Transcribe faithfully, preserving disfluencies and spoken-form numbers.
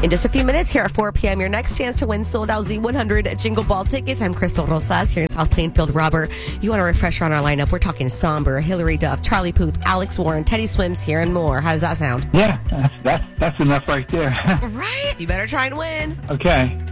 In just a few minutes here at four p.m., your next chance to win sold-out Z one hundred Jingle Ball tickets. I'm Crystal Rosas here in South Plainfield. Robert, you want a refresher on our lineup? We're talking Somber, Hillary Duff, Charlie Puth, Alex Warren, Teddy Swims here, and more. How does that sound? Yeah, that's that's, that's enough right there. Right? You better try and win. Okay.